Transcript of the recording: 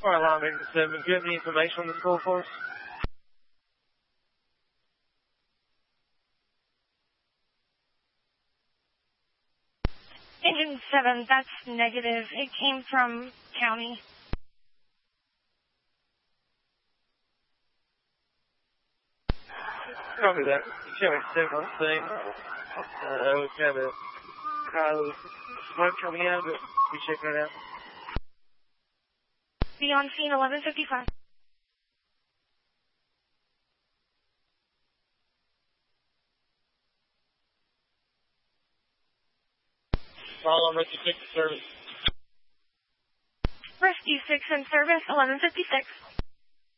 Alright, Alarm 7, do you have any information on this call for us? Engine 7, that's negative. It came from county. Copy that. Showing 7 on scene. We have a car with smoke coming out, but we checking it out. Be on scene 11:55. Follow on Rescue 6 in service. Rescue 6 in service, 11:56.